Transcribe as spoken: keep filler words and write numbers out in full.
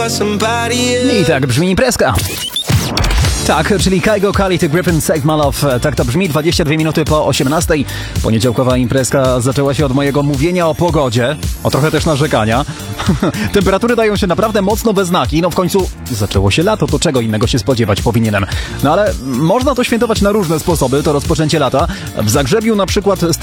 I tak brzmi imprezka. Tak, czyli Kygo, Khalid i Griffin, Save My Love. Tak to brzmi, dwadzieścia dwie minuty po osiemnastej. Poniedziałkowa imprezka zaczęła się od mojego mówienia o pogodzie, o trochę też narzekania. Temperatury dają się naprawdę mocno we znaki, no w końcu zaczęło się lato, to czego innego się spodziewać powinienem. No ale można to świętować na różne sposoby, to rozpoczęcie lata. W Zagrzebiu na przykład